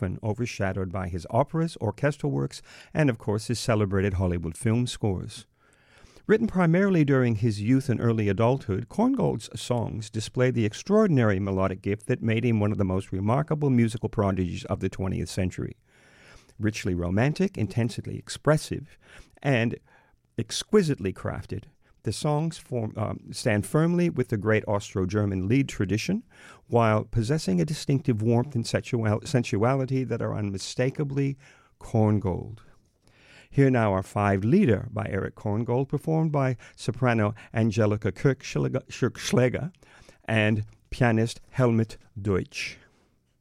often overshadowed by his operas, orchestral works, and of course his celebrated Hollywood film scores. Written primarily during his youth and early adulthood, Korngold's songs display the extraordinary melodic gift that made him one of the most remarkable musical prodigies of the 20th century. Richly romantic, intensely expressive, and exquisitely crafted, the songs stand firmly with the great Austro-German Lied tradition, while possessing a distinctive warmth and sensuality that are unmistakably Korngold. Here now are 5 Lieder by Erich Korngold, performed by soprano Angelika Kirchschläger and pianist Helmut Deutsch.